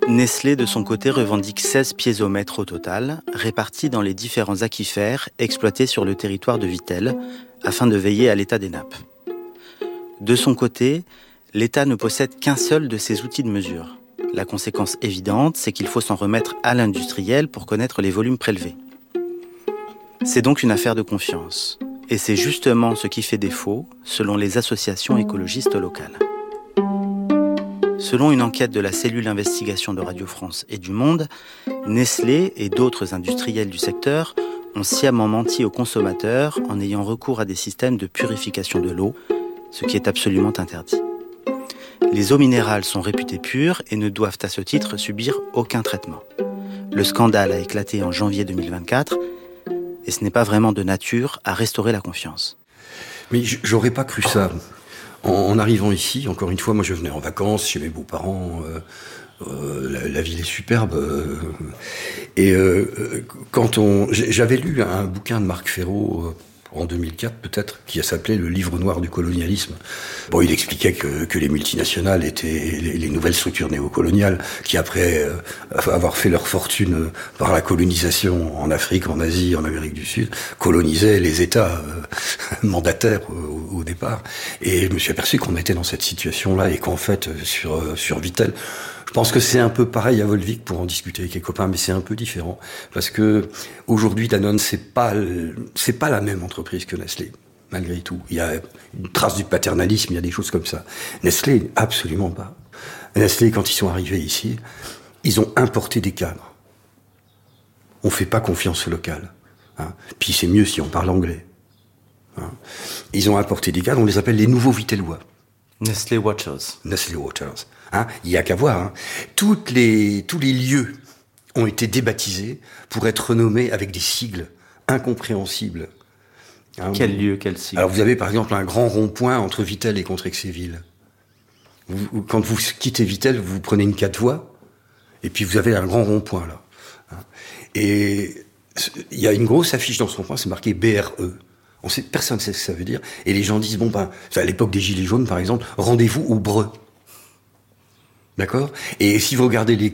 Nestlé, de son côté, revendique 16 piézomètres au total, répartis dans les différents aquifères exploités sur le territoire de Vittel, afin de veiller à l'état des nappes. De son côté, l'État ne possède qu'un seul de ces outils de mesure. La conséquence évidente, c'est qu'il faut s'en remettre à l'industriel pour connaître les volumes prélevés. C'est donc une affaire de confiance. Et c'est justement ce qui fait défaut, selon les associations écologistes locales. Selon une enquête de la cellule investigation de Radio France et du Monde, Nestlé et d'autres industriels du secteur ont sciemment menti aux consommateurs en ayant recours à des systèmes de purification de l'eau, ce qui est absolument interdit. Les eaux minérales sont réputées pures et ne doivent à ce titre subir aucun traitement. Le scandale a éclaté en janvier 2024 et ce n'est pas vraiment de nature à restaurer la confiance. Mais j'aurais pas cru ça. En arrivant ici, encore une fois, moi je venais en vacances chez mes beaux-parents, la ville est superbe. J'avais lu un bouquin de Marc Ferraud en 2004 peut-être, qui s'appelait Le livre noir du colonialisme. Bon, il expliquait que les multinationales étaient les nouvelles structures néocoloniales qui, après avoir fait leur fortune par la colonisation en Afrique, en Asie, en Amérique du Sud, colonisaient les États mandataires au départ. Et je me suis aperçu qu'on était dans cette situation-là et qu'en fait, sur Vittel, je pense que c'est un peu pareil à Volvic pour en discuter avec les copains, mais c'est un peu différent. Parce que aujourd'hui, Danone, c'est pas la même entreprise que Nestlé, malgré tout. Il y a une trace du paternalisme, il y a des choses comme ça. Nestlé, absolument pas. Nestlé, quand ils sont arrivés ici, ils ont importé des cadres. On fait pas confiance au local. Hein. Puis c'est mieux si on parle anglais. Hein. Ils ont importé des cadres, on les appelle les nouveaux Vittellois. Nestlé Watchers. Nestlé Watchers. Hein, il y a qu'à voir. Hein. Tous les lieux ont été débaptisés pour être renommés avec des sigles incompréhensibles. Hein, quel lieu, quel sigle? Alors vous avez par exemple un grand rond-point entre Vittel et Contrexéville. Quand vous quittez Vittel, vous prenez une 4 voies et puis vous avez un grand rond-point là. Hein. Et il y a une grosse affiche dans ce rond-point, c'est marqué BRE. Personne ne sait ce que ça veut dire. Et les gens disent, à l'époque des Gilets jaunes par exemple, rendez-vous au Breu. D'accord ? Et si vous regardez les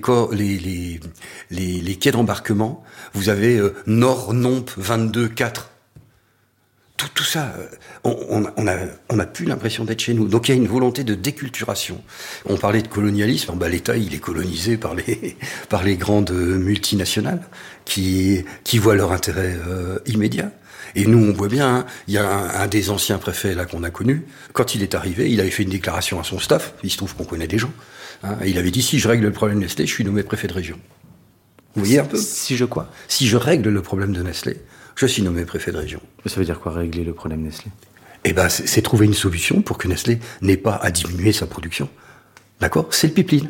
quais d'embarquement, vous avez Nord, Nompe, 22, 4. Tout ça, on a plus l'impression d'être chez nous. Donc il y a une volonté de déculturation. On parlait de colonialisme, l'État il est colonisé par les grandes multinationales qui voient leur intérêt immédiat. Et nous, on voit bien, hein, il y a un des anciens préfets là qu'on a connu. Quand il est arrivé, il avait fait une déclaration à son staff. Il se trouve qu'on connaît des gens. Hein, et il avait dit, si je règle le problème de Nestlé, je suis nommé préfet de région. Vous voyez un peu ? Si je quoi ? Si je règle le problème de Nestlé, je suis nommé préfet de région. Ça veut dire quoi, régler le problème Nestlé ? Eh ben, c'est trouver une solution pour que Nestlé n'ait pas à diminuer sa production. D'accord ? C'est le pipeline.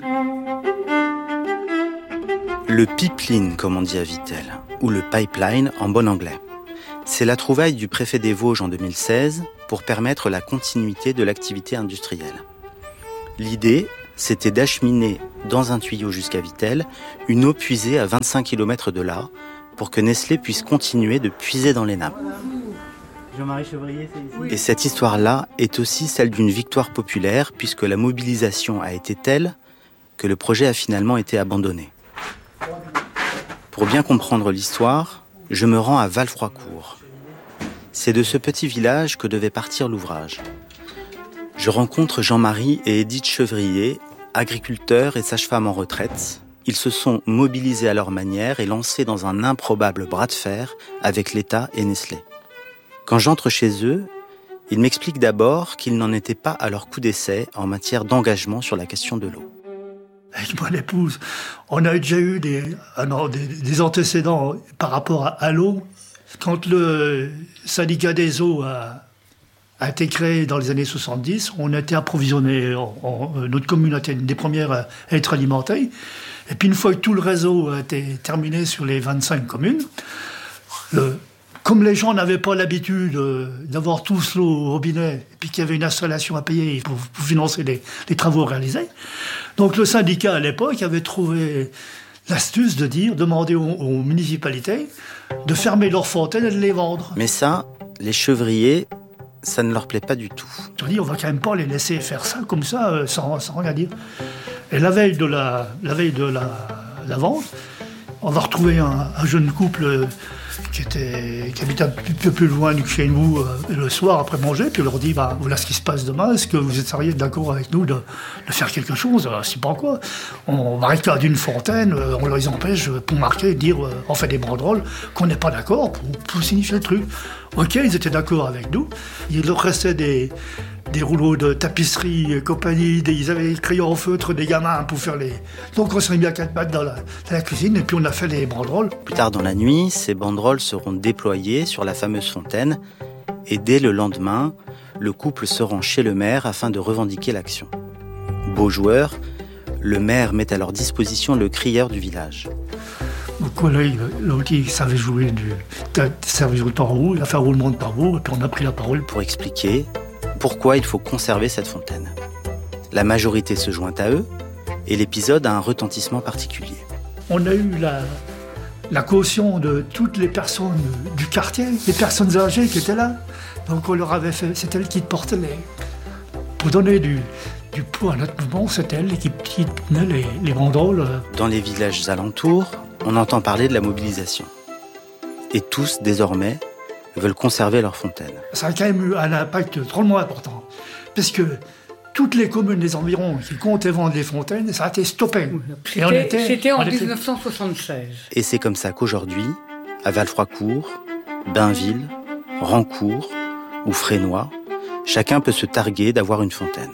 Le pipeline, comme on dit à Vittel, ou le pipeline en bon anglais. C'est la trouvaille du préfet des Vosges en 2016 pour permettre la continuité de l'activité industrielle. L'idée, c'était d'acheminer dans un tuyau jusqu'à Vittel une eau puisée à 25 km de là pour que Nestlé puisse continuer de puiser dans les nappes. Jean-Marie Chevrier, c'est ici. Et cette histoire-là est aussi celle d'une victoire populaire puisque la mobilisation a été telle que le projet a finalement été abandonné. Pour bien comprendre l'histoire, je me rends à Valfroicourt. C'est de ce petit village que devait partir l'ouvrage. Je rencontre Jean-Marie et Edith Chevrier, agriculteurs et sages-femmes en retraite. Ils se sont mobilisés à leur manière et lancés dans un improbable bras de fer avec l'État et Nestlé. Quand j'entre chez eux, ils m'expliquent d'abord qu'ils n'en étaient pas à leur coup d'essai en matière d'engagement sur la question de l'eau. Avec mon épouse, on a déjà eu des antécédents par rapport à l'eau. Quand le syndicat des eaux a été créé dans les années 70, on a été approvisionné, notre commune a été une des premières à être alimentée. Et puis une fois que tout le réseau a été terminé sur les 25 communes, comme les gens n'avaient pas l'habitude d'avoir tous l'eau au robinet, et puis qu'il y avait une installation à payer pour financer les travaux réalisés, donc le syndicat à l'époque avait trouvé l'astuce de demander aux municipalités de fermer leurs fontaines et de les vendre. Mais ça, les chevriers, ça ne leur plaît pas du tout. On dit, on va quand même pas les laisser faire ça comme ça, sans rien dire. Et la veille de la vente, on va retrouver un jeune couple qui habite un peu plus loin de chez nous le soir après manger, puis on leur dit voilà ce qui se passe demain, est-ce que vous êtes sérieux d'accord avec nous de faire quelque chose? C'est pas quoi. On va regarder une fontaine, on les empêche pour marquer, dire on fait des banderoles qu'on n'est pas d'accord pour signifier le truc. Ok, ils étaient d'accord avec nous. Il leur restait des rouleaux de tapisserie et compagnie, ils avaient des crayons en feutre, des gamins pour faire les... Donc on s'est mis à 4 pattes dans la cuisine et puis on a fait les banderoles. Plus tard dans la nuit, ces banderoles seront déployées sur la fameuse fontaine et dès le lendemain, le couple se rend chez le maire afin de revendiquer l'action. Beau joueur, le maire met à leur disposition le crieur du village. Mon collègue, l'autre, il savait jouer du tambour, il a fait un roulement de tambour et puis on a pris la parole. Pour expliquer pourquoi il faut conserver cette fontaine. La majorité se joint à eux et l'épisode a un retentissement particulier. On a eu la caution de toutes les personnes du quartier, les personnes âgées qui étaient là. Donc on leur avait fait, c'est elles qui portaient pour donner du poids à notre mouvement, c'est elles qui tenaient les banderoles. Dans les villages alentours, on entend parler de la mobilisation. Et tous, désormais, veulent conserver leur fontaine. Ça a quand même eu un impact drôlement important, parce que toutes les communes des environs qui comptaient vendre des fontaines, ça a été stoppé. C'était en 1976. Et c'est comme ça qu'aujourd'hui, à Valfroicourt, Bainville, Rancourt ou Frénois, chacun peut se targuer d'avoir une fontaine.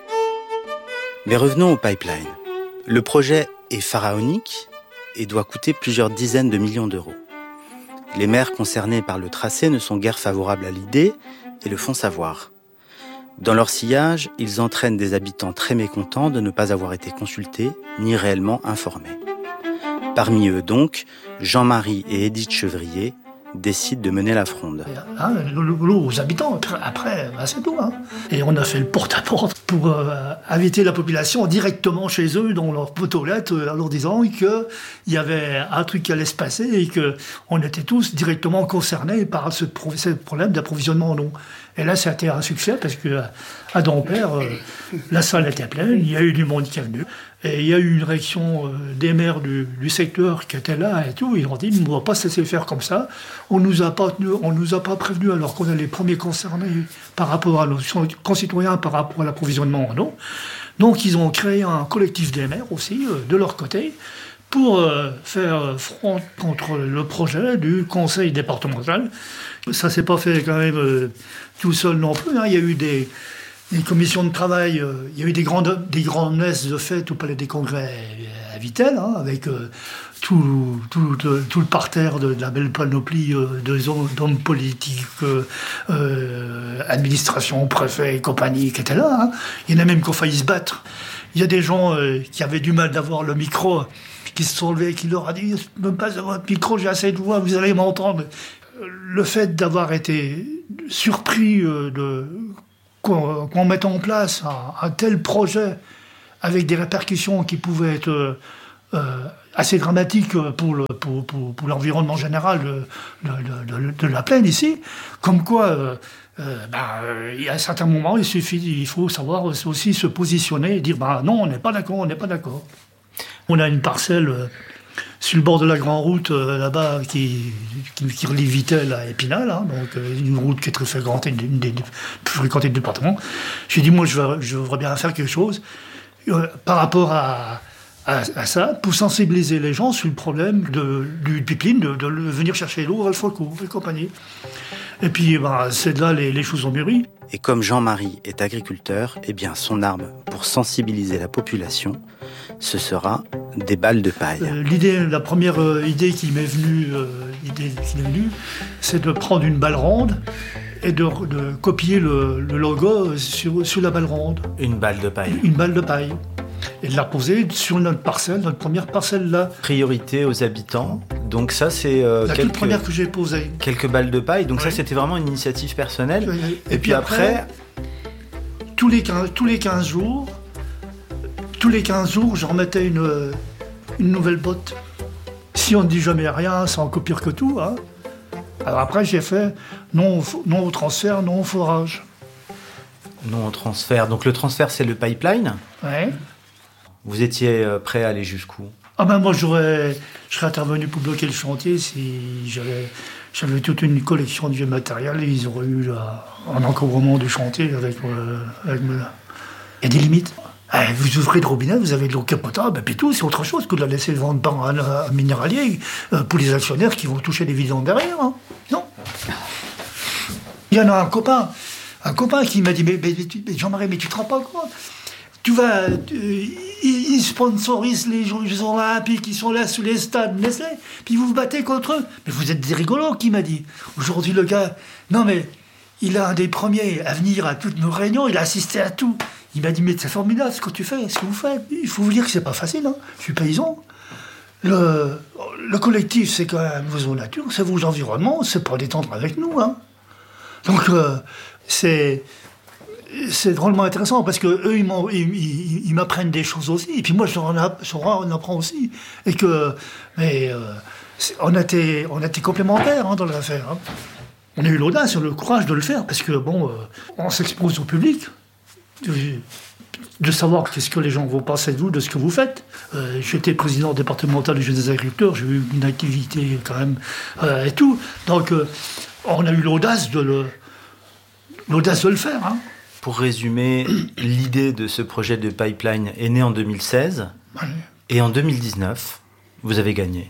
Mais revenons au pipeline. Le projet est pharaonique et doit coûter plusieurs dizaines de millions d'euros. Les maires concernés par le tracé ne sont guère favorables à l'idée et le font savoir. Dans leur sillage, ils entraînent des habitants très mécontents de ne pas avoir été consultés ni réellement informés. Parmi eux donc, Jean-Marie et Édith Chevrier décident de mener la fronde. L'eau aux habitants, après, c'est tout. Et on a fait le porte-à-porte pour inviter la population directement chez eux, dans leur boîte aux lettres, en leur disant qu'il y avait un truc qui allait se passer et qu'on était tous directement concernés par ce problème d'approvisionnement en eau. Et là, ça a été un succès parce qu'à Dampert, la salle était pleine, il y a eu du monde qui est venu. Et il y a eu une réaction des maires du secteur qui étaient là et tout. Ils ont dit, on ne va pas se laisser faire comme ça. On nous a pas prévenus alors qu'on est les premiers concernés par rapport à nos concitoyens, par rapport à l'approvisionnement en eau. Donc ils ont créé un collectif des maires aussi, de leur côté, pour faire front contre le projet du conseil départemental. Ça ne s'est pas fait quand même tout seul non plus. Il y a eu des commissions de travail, il y a eu des grandes messes de fête au Palais des Congrès à Vittel, avec tout le parterre de la belle panoplie d'hommes politiques, administration, préfet et compagnie qui étaient là. Il y en a même qui ont failli se battre. Il y a des gens qui avaient du mal d'avoir le micro, qui se sont levés et qui leur a dit « Ne pas avoir de micro, j'ai assez de voix, vous allez m'entendre ». Le fait d'avoir été surpris qu'on mette en place un tel projet avec des répercussions qui pouvaient être assez dramatiques pour l'environnement général de la plaine ici, comme quoi il y a un certain moment, il faut savoir aussi se positionner et dire non, on n'est pas d'accord. On a une parcelle sur le bord de la grande route là-bas qui relie Vittel à Épinal, donc une route qui est très fréquentée, une des plus fréquentées du département. J'ai dit, moi, je voudrais bien faire quelque chose par rapport à ça, pour sensibiliser les gens sur le problème du pipeline, de venir chercher l'eau à Valfroicourt et compagnie. Et puis, c'est là les choses ont mûri. Et comme Jean-Marie est agriculteur, son arme pour sensibiliser la population, ce sera des balles de paille. La première idée qui m'est venue, c'est de prendre une balle ronde et de copier le logo sur la balle ronde. Une balle de paille. Une balle de paille. Et de la poser sur notre première parcelle là. Priorité aux habitants. Donc ça, c'est toute première que j'ai posée. Quelques balles de paille. Donc ça, c'était vraiment une initiative personnelle. Et puis après, tous les 15 jours, je remettais une nouvelle botte. Si on ne dit jamais rien, c'est encore pire que tout. Alors après, j'ai fait non au transfert, non au forage. Non au transfert. Donc le transfert, c'est le pipeline. Ouais. Vous étiez prêt à aller jusqu'où ? Moi, je serais intervenu pour bloquer le chantier si j'avais toute une collection de vieux matériel et ils auraient eu un encombrement du chantier avec il y a des limites. Vous ouvrez le robinet, vous avez de l'eau potable, et puis tout, c'est autre chose que de la laisser vendre par un minéralier pour les actionnaires qui vont toucher des vidanges derrière. Hein. Non. Il y en a un copain qui m'a dit mais Jean-Marie, mais tu te rends pas compte ? Ils sponsorisent les Jeux Olympiques, ils sont là sous les stades Nestlé, puis vous vous battez contre eux. Mais vous êtes des rigolos, qui m'a dit. Aujourd'hui, le gars, non mais, il est un des premiers à venir à toutes nos réunions, il a assisté à tout. Il m'a dit, mais c'est formidable ce que tu fais, ce que vous faites. Il faut vous dire que c'est pas facile, hein. Je suis paysan. Le collectif, c'est quand même vos natures, c'est vos environnements, c'est pas détendre avec nous, hein. Donc, c'est drôlement intéressant parce que eux ils m'apprennent des choses aussi et puis moi on apprend aussi et que on a été complémentaires hein, dans l'affaire. Hein. On a eu l'audace, le courage de le faire parce que on s'expose au public de savoir qu'est-ce que les gens vont penser de vous, de ce que vous faites. J'étais président départemental du Jeunes des agriculteurs, j'ai eu une activité quand même et tout. Donc on a eu l'audace de le faire. Hein. Pour résumer, l'idée de ce projet de pipeline est née en 2016. Oui. Et en 2019, vous avez gagné.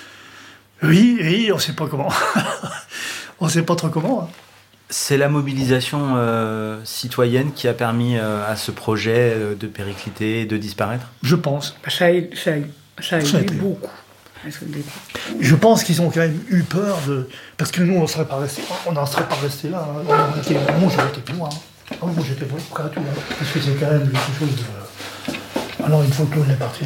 Oui, on ne sait pas comment. On ne sait pas trop comment. Hein. C'est la mobilisation citoyenne qui a permis à ce projet de péricliter et de disparaître ? Je pense. Ça a aidé beaucoup. Je pense qu'ils ont quand même eu peur de... Parce que nous, on n'en serait pas resté là. Hein. Moi, j'aurais été plus loin. Moi, j'étais prêt à tout. Hein. Parce que c'est quand même quelque chose de... Alors, une fois que l'on est parti.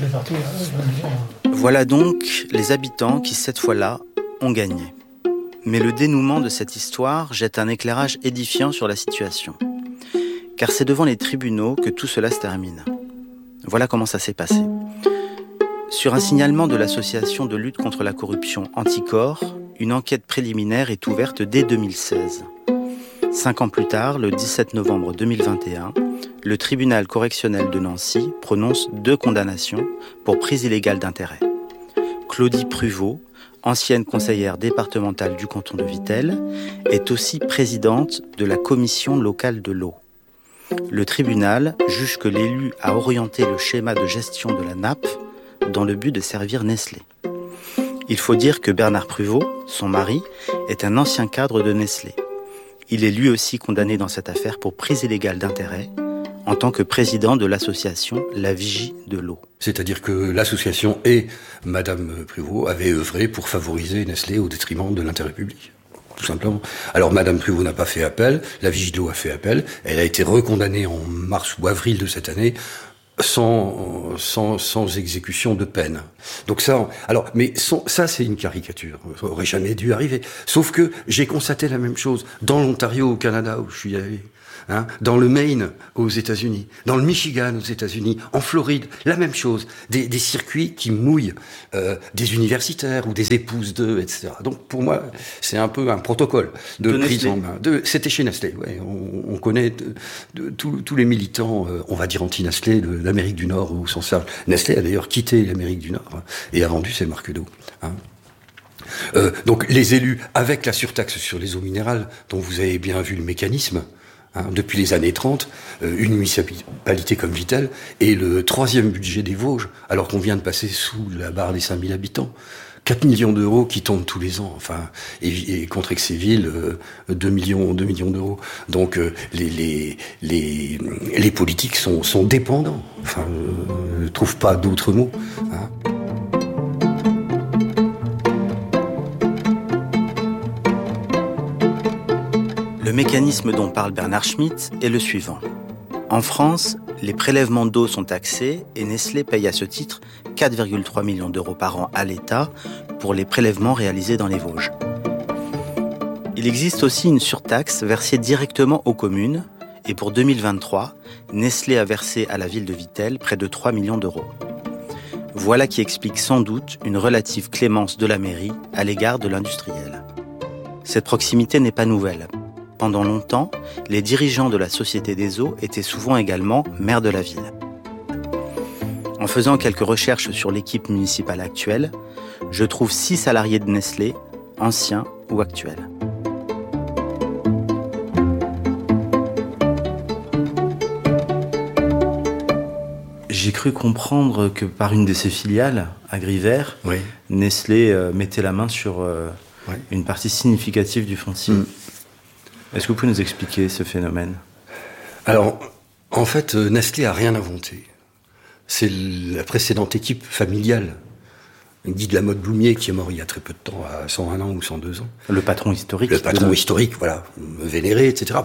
Voilà donc les habitants qui, cette fois-là, ont gagné. Mais le dénouement de cette histoire jette un éclairage édifiant sur la situation. Car c'est devant les tribunaux que tout cela se termine. Voilà comment ça s'est passé. Sur un signalement de l'association de lutte contre la corruption Anticor, une enquête préliminaire est ouverte dès 2016. 5 ans plus tard, le 17 novembre 2021, le tribunal correctionnel de Nancy prononce 2 condamnations pour prise illégale d'intérêt. Claudie Pruvot, ancienne conseillère départementale du canton de Vittel, est aussi présidente de la commission locale de l'eau. Le tribunal juge que l'élu a orienté le schéma de gestion de la nappe dans le but de servir Nestlé. Il faut dire que Bernard Pruvot, son mari, est un ancien cadre de Nestlé. Il est lui aussi condamné dans cette affaire pour prise illégale d'intérêt en tant que président de l'association La Vigie de l'eau. C'est-à-dire que l'association et Madame Pruvot avaient œuvré pour favoriser Nestlé au détriment de l'intérêt public. Tout simplement. Alors Madame Pruvot n'a pas fait appel, La Vigie de l'eau a fait appel, elle a été recondamnée en mars ou avril de cette année sans exécution de peine. Donc ça, ça c'est une caricature. Ça aurait jamais dû arriver. Sauf que j'ai constaté la même chose dans l'Ontario, au Canada, où je suis allé. Hein, dans le Maine, aux États-Unis, dans le Michigan, aux États-Unis, en Floride, la même chose. Des circuits qui mouillent des universitaires ou des épouses d'eux, etc. Donc pour moi, c'est un peu un protocole de prise en main. C'était chez Nestlé. Ouais, on connaît tous les militants, on va dire anti-Nestlé, de l'Amérique du Nord au sens large. Nestlé a d'ailleurs quitté l'Amérique du Nord et a vendu ses marques d'eau. Hein. Donc les élus, avec la surtaxe sur les eaux minérales, dont vous avez bien vu le mécanisme, depuis les années 30, une municipalité comme Vittel est le 3e budget des Vosges, alors qu'on vient de passer sous la barre des 5000 habitants. 4 millions d'euros qui tombent tous les ans, enfin, et contre Exéville, 2 millions d'euros. Donc les politiques sont dépendants. Enfin, je ne trouve pas d'autres mots. Hein. Le mécanisme dont parle Bernard Schmitt est le suivant. En France, les prélèvements d'eau sont taxés et Nestlé paye à ce titre 4,3 millions d'euros par an à l'État pour les prélèvements réalisés dans les Vosges. Il existe aussi une surtaxe versée directement aux communes et pour 2023, Nestlé a versé à la ville de Vittel près de 3 millions d'euros. Voilà qui explique sans doute une relative clémence de la mairie à l'égard de l'industriel. Cette proximité n'est pas nouvelle. Pendant longtemps, les dirigeants de la Société des eaux étaient souvent également maires de la ville. En En faisant quelques recherches sur l'équipe municipale actuelle, je trouve 6 salariés de Nestlé, anciens ou actuels. J'ai cru comprendre que par une de ses filiales, Agri-Vert, Oui. Nestlé mettait la main sur une partie significative du foncier. Est-ce que vous pouvez nous expliquer ce phénomène ? Alors, en fait, Nestlé a rien inventé. C'est la précédente équipe familiale, Guy de la Motte-Bloumier, qui est mort il y a très peu de temps, à 101 ans ou 102 ans. Le patron historique. Le patron historique, voilà, vénéré, etc.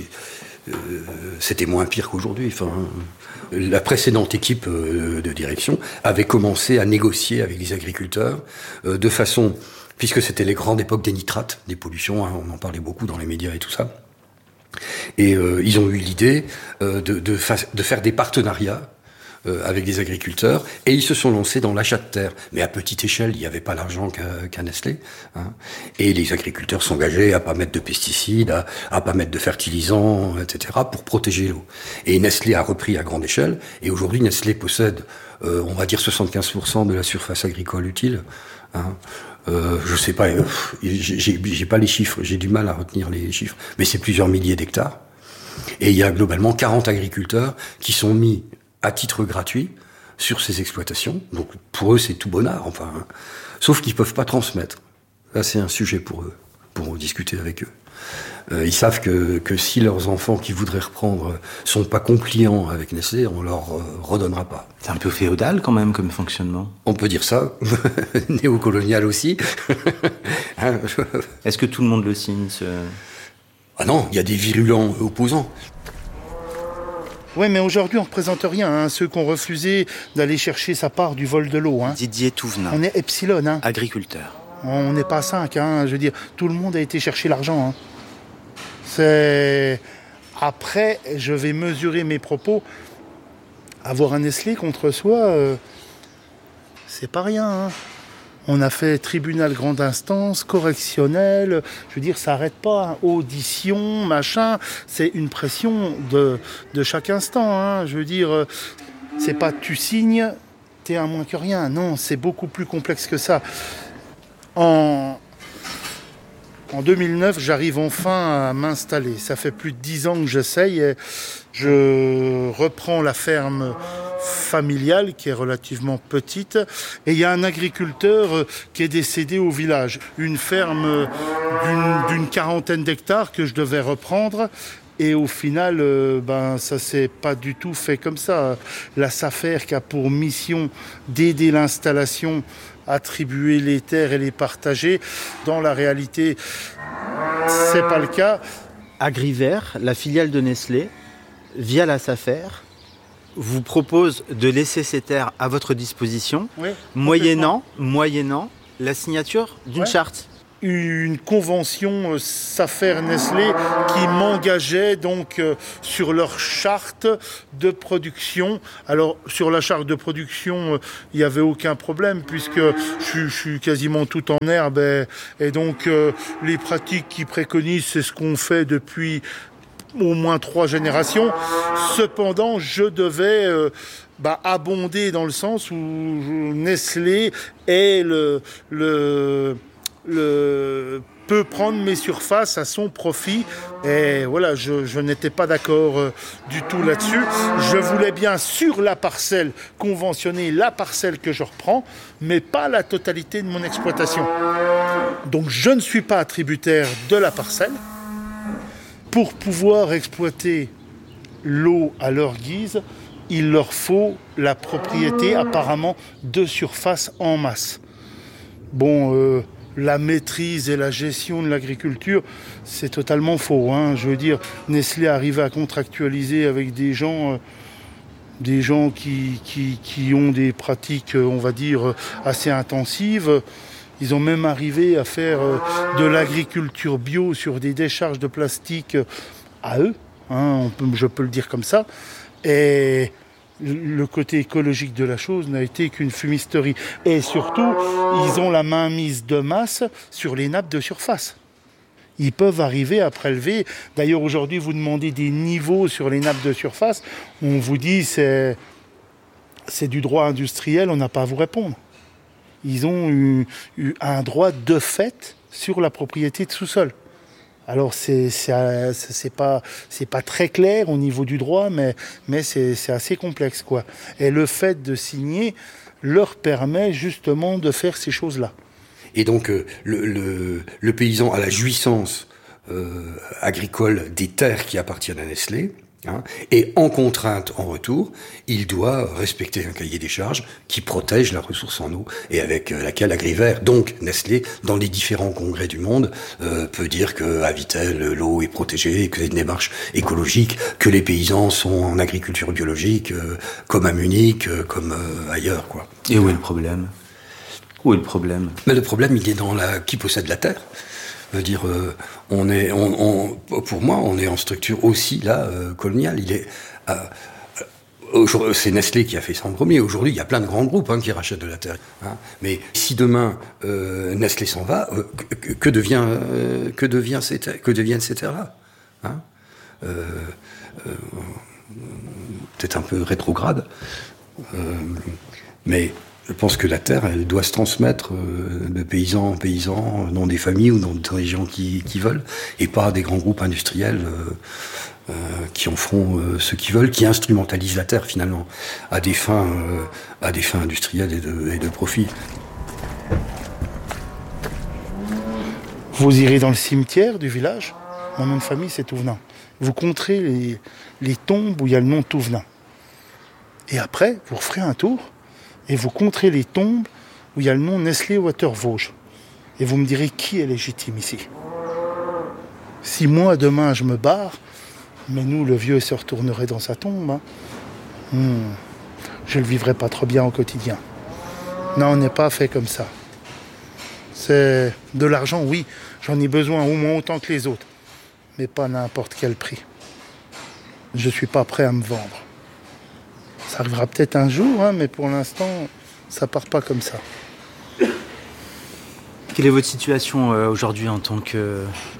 C'était moins pire qu'aujourd'hui. Enfin, la précédente équipe de direction avait commencé à négocier avec les agriculteurs de façon, puisque c'était les grandes époques des nitrates, des pollutions, hein, on en parlait beaucoup dans les médias et tout ça. Et ils ont eu l'idée de faire des partenariats avec des agriculteurs, et ils se sont lancés dans l'achat de terre. Mais à petite échelle, il n'y avait pas l'argent qu'à Nestlé. Hein. Et les agriculteurs s'engageaient à pas mettre de pesticides, à pas mettre de fertilisants, etc., pour protéger l'eau. Et Nestlé a repris à grande échelle, et aujourd'hui Nestlé possède, on va dire 75% de la surface agricole utile. Hein. Je sais pas, j'ai pas les chiffres, j'ai du mal à retenir les chiffres, mais c'est plusieurs milliers d'hectares. Et il y a globalement 40 agriculteurs qui sont mis à titre gratuit sur ces exploitations. Donc pour eux, c'est tout bonnard, enfin. Sauf qu'ils peuvent pas transmettre. Là, c'est un sujet pour eux, pour discuter avec eux. Ils savent que si leurs enfants qui voudraient reprendre sont pas compliants avec Nestlé, on leur redonnera pas. C'est un peu féodal quand même comme fonctionnement. On peut dire ça, néocolonial aussi. Est-ce que tout le monde le signe Ah non, il y a des virulents opposants. Oui, mais aujourd'hui, on ne représente rien. Hein. Ceux qui ont refusé d'aller chercher sa part du vol de l'eau. Hein. Didier Touvenin. On est Epsilon. Hein. Agriculteur. On n'est pas 5. Hein. Je veux dire, tout le monde a été chercher l'argent. Hein. C'est... Après, je vais mesurer mes propos. Avoir un Nestlé contre soi, c'est pas rien. Hein. On a fait tribunal grande instance, correctionnel, je veux dire, ça n'arrête pas, hein. Audition, machin, c'est une pression de chaque instant, hein. Je veux dire, c'est pas tu signes, t'es un moins que rien, non, c'est beaucoup plus complexe que ça. En 2009, j'arrive enfin à m'installer, ça fait plus de 10 ans que j'essaye, et je reprends la ferme familiale qui est relativement petite, et il y a un agriculteur qui est décédé au village, une ferme d'une 40aine d'hectares que je devais reprendre, et au final ça s'est pas du tout fait comme ça. La SAFER qui a pour mission d'aider l'installation, attribuer les terres et les partager, dans la réalité c'est pas le cas. Agri-Vert, la filiale de Nestlé, via la SAFER, vous propose de laisser ces terres à votre disposition, Oui, moyennant la signature d'une charte. Une convention SAFER-Nestlé qui m'engageait donc sur leur charte de production. Alors sur la charte de production, il n'y avait aucun problème puisque je suis quasiment tout en herbe et donc les pratiques qu'ils préconisent, c'est ce qu'on fait depuis au moins 3 générations. Cependant, je devais abonder dans le sens où Nestlé est peut prendre mes surfaces à son profit. Et voilà, je n'étais pas d'accord du tout là-dessus. Je voulais bien sur la parcelle conventionner la parcelle que je reprends, mais pas la totalité de mon exploitation. Donc je ne suis pas attributaire de la parcelle. Pour pouvoir exploiter l'eau à leur guise, il leur faut la propriété apparemment de surface en masse. Bon, la maîtrise et la gestion de l'agriculture, c'est totalement faux. Hein. Je veux dire, Nestlé arrive à contractualiser avec des gens qui ont des pratiques, on va dire, assez intensives. Ils ont même arrivé à faire de l'agriculture bio sur des décharges de plastique à eux, hein, je peux le dire comme ça. Et le côté écologique de la chose n'a été qu'une fumisterie. Et surtout, ils ont la mainmise de masse sur les nappes de surface. Ils peuvent arriver à prélever. D'ailleurs, aujourd'hui, vous demandez des niveaux sur les nappes de surface. On vous dit c'est c'est du droit industriel, on n'a pas à vous répondre. Ils ont eu un droit de fait sur la propriété de sous-sol. Alors c'est pas très clair au niveau du droit, mais c'est assez complexe, quoi. Et le fait de signer leur permet justement de faire ces choses-là. Et donc le paysan a la jouissance agricole des terres qui appartiennent à Nestlé. Et en contrainte, en retour, il doit respecter un cahier des charges qui protège la ressource en eau et avec laquelle Agriver, donc Nestlé, dans les différents congrès du monde, peut dire qu'à Vittel, l'eau est protégée, que c'est une démarche écologique, que les paysans sont en agriculture biologique, comme à Munich, comme ailleurs, quoi. Et où est le problème ? Où est le problème ? Mais le problème, il est dans qui possède la terre. Veut dire, pour moi, on est en structure aussi là coloniale. C'est Nestlé qui a fait ça en premier. Aujourd'hui, il y a plein de grands groupes qui rachètent de la terre. Mais si demain Nestlé s'en va, que deviennent ces terres-là peut-être un peu rétrograde, mais je pense que la terre, elle doit se transmettre de paysan en paysan, dans des familles ou dans des gens qui veulent, et pas des grands groupes industriels qui en feront ce qu'ils veulent, qui instrumentalisent la terre finalement à des fins industrielles et de profit. Vous irez dans le cimetière du village, mon nom de famille c'est Touvenin. Vous compterez les tombes où il y a le nom Touvenin. Et après, vous referez un tour et vous compterez les tombes où il y a le nom Nestlé Water Vosges. Et vous me direz qui est légitime ici. Si moi, demain, je me barre, mais nous, le vieux se retournerait dans sa tombe, je ne le vivrai pas trop bien au quotidien. Non, on n'est pas fait comme ça. C'est de l'argent, oui, j'en ai besoin au moins autant que les autres, mais pas à n'importe quel prix. Je ne suis pas prêt à me vendre. Ça arrivera peut-être un jour, mais pour l'instant, ça part pas comme ça. Quelle est votre situation aujourd'hui en tant qu'agriculteur ?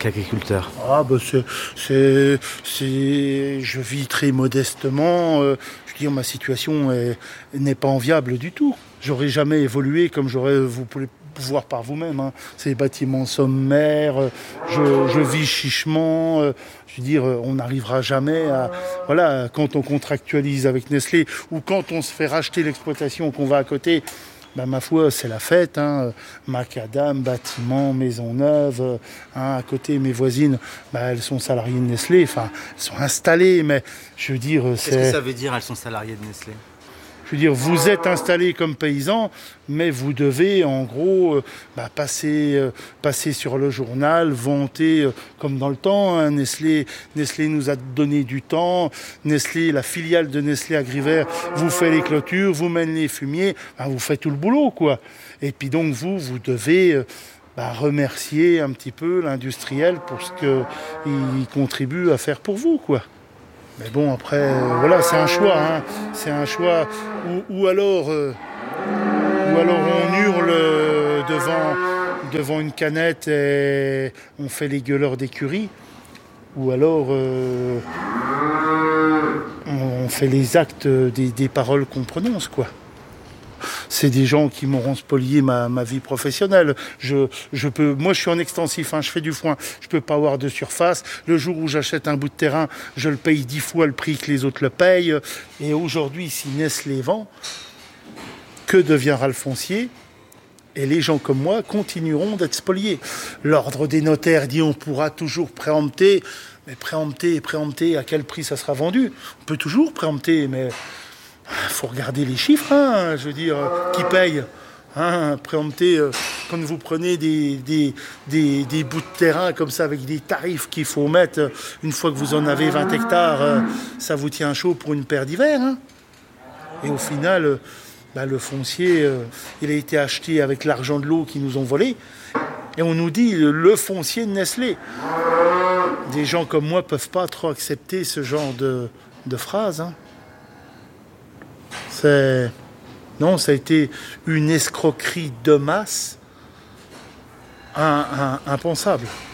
Je vis très modestement. Je veux dire, ma situation n'est pas enviable du tout. J'aurais jamais évolué comme vous pouvez voir par vous-même. C'est des bâtiments sommaires. Je vis chichement. Je veux dire, on n'arrivera jamais à... Voilà, quand on contractualise avec Nestlé ou quand on se fait racheter l'exploitation qu'on va à côté, ma foi, c'est la fête. Macadam, bâtiment, maison neuve. À côté, mes voisines, elles sont salariées de Nestlé. Enfin, elles sont installées, mais je veux dire... Qu'est-ce que ça veut dire, elles sont salariées de Nestlé ? Je veux dire, vous êtes installé comme paysan, mais vous devez, en gros, passer sur le journal, vanter, comme dans le temps. Nestlé nous a donné du temps. Nestlé, la filiale de Nestlé Agriver, vous fait les clôtures, vous mène les fumiers, vous faites tout le boulot, quoi. Et puis donc, vous devez... remercier un petit peu l'industriel pour ce qu'il contribue à faire pour vous, quoi. Mais bon, après, voilà, c'est un choix. C'est un choix ou alors on hurle devant une canette et on fait les gueuleurs d'écurie, ou alors on fait les actes des paroles qu'on prononce, quoi. C'est des gens qui m'auront spolié ma vie professionnelle. Moi, je suis en extensif, je fais du foin. Je peux pas avoir de surface. Le jour où j'achète un bout de terrain, je le paye 10 fois le prix que les autres le payent. Et aujourd'hui, si Nestlé vend, que deviendra le foncier ? Et les gens comme moi continueront d'être spoliés. L'ordre des notaires dit on pourra toujours préempter. Mais préempter, à quel prix ça sera vendu ? On peut toujours préempter, mais... Il faut regarder les chiffres, je veux dire, qui paye. Préempter, quand vous prenez des bouts de terrain comme ça avec des tarifs qu'il faut mettre, une fois que vous en avez 20 hectares, ça vous tient chaud pour une paire d'hiver. Et au final, le foncier, il a été acheté avec l'argent de l'eau qu'ils nous ont volé. Et on nous dit le foncier de Nestlé. Des gens comme moi ne peuvent pas trop accepter ce genre de phrases. Non, ça a été une escroquerie de masse impensable.